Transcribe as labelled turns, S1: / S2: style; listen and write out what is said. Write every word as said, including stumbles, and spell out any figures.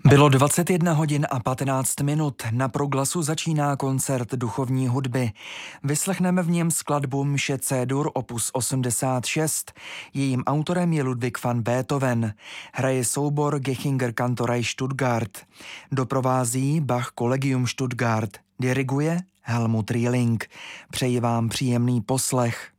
S1: Bylo dvacet jedna hodin a patnáct minut. Na Proglasu začíná koncert duchovní hudby. Vyslechneme v něm skladbu Mše C-dur opus osmdesát šest. Jejím autorem je Ludwig van Beethoven. Hraje soubor Gechinger Kantorei Stuttgart. Doprovází Bach Collegium Stuttgart. Diriguje Helmut Rieling. Přeji vám příjemný poslech.